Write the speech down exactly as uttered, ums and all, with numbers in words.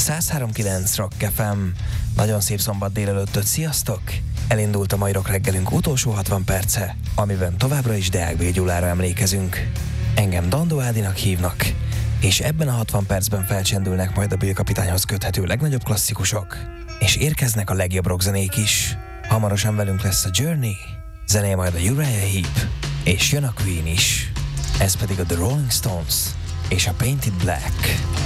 száz három kilenc Rock ef em. Nagyon szép szombat délelőttöt, sziasztok! Elindult a mai rock reggelünk utolsó hatvan perce, amiben továbbra is Deák B. Gyulára emlékezünk. Engem Dandó Ádinak hívnak, és ebben a hatvan percben felcsendülnek majd a Bill kapitányhoz köthető legnagyobb klasszikusok, és érkeznek a legjobb rockzenék is. Hamarosan velünk lesz a Journey, zenéje majd a Uriah Heep, és jön a Queen is. Ez pedig a The Rolling Stones és a Painted Black.